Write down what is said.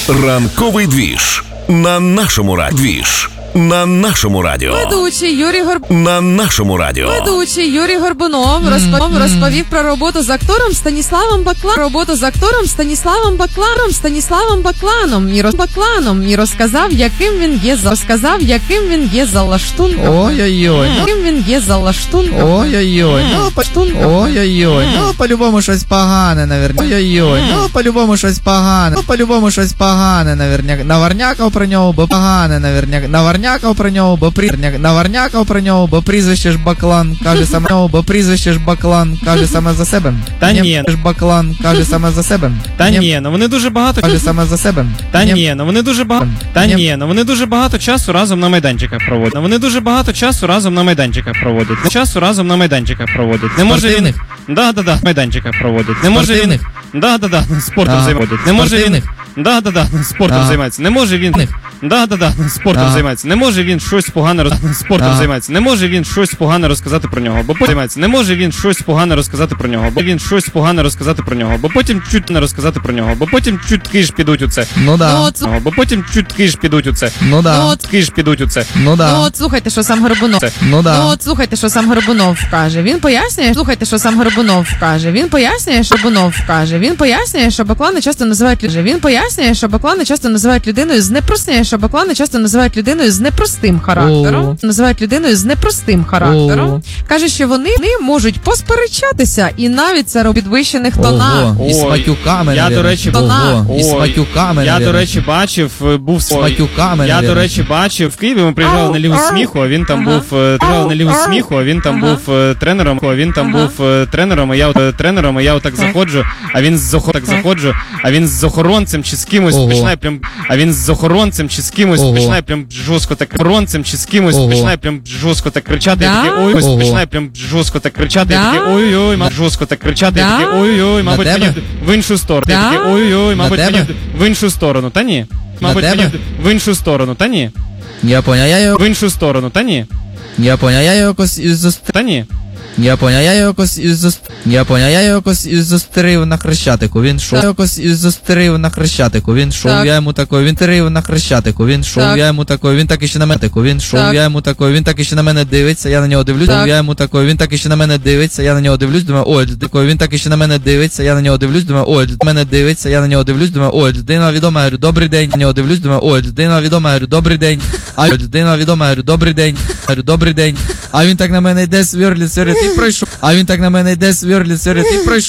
Ранковий двіж на нашому радіо. На нашому радіо. Ведучий Юрій Горбунов розповів про роботу з актором Станіславом Бакланом і розказав, яким він є за лаштунком. Ой-ой-ой. Ой-ой-ой. Ой-ой-ой. Ну, по-любому щось погане, наверняка. Ой-ой-ой. Ну, по-любому щось погане, наверняка. Наварнякав про нього, бо погане, наверняка. Наварнякав про нього, бо прізвище ж Баклан, каже саме за себе. Та ні. Баклан каже саме за себе. Та ні, ну вони дуже багато каже саме за себе. Та ні, ну вони дуже багато. Та ні, ну вони дуже багато часу разом на майданчиках проводять. Не може він. Да. Майданчиках проводить. Не може він. Да. Спортом займається. Не може він. Да. Спортом займається. Не може він. Да. Спортом займається. Не може він щось погане спортом займається. Не може він щось погане розказати про нього, бо потім не може він щось погане розказати про нього, бо потім чуть не розказати про нього, бо потім чутки ж підуть у це. Ну да. Бо потім чутки ж підуть у це. Ну да. Ну от слухайте, що сам Горбунов. Слухайте, що сам Горбунов каже. Він пояснює, що Баклана часто називають людиною з непростим характером. Каже, що вони можуть посперечатися і навіть це робить підвищених тонах. І з матюками. Я, до речі, бачив в Києві, ми приїжджали на Лігу сміху, а він там був тренером, і я отак заходжу, а він з охоронцем чи з кимось починає прям, жорстко так кричати, я такий, ой-ой-ой, мабуть, мені в іншу сторону. Я такий, ой-ой-ой, мабуть, мені в іншу сторону. Та ні. Мабуть, мені в іншу сторону. Та ні. Я понял, я його... В іншу сторону. Та ні. Я понял, я якось Та ні. Я якось зустрів на Хрещатику. Він йшов я йому такой, він так іще на мене він так іще на мене дивиться, я на нього дивлюсь, він так іще на мене дивиться, я на нього дивлюсь, думаю, ой, він так іще на мене дивиться, я на нього дивлюсь, думаю, ой, людина відома, говорю, добрий день, на нього дивлюсь, думаю, ой, людина відома, говорю, добрий день, а він так на мене йде, сверлить, ти пройшов.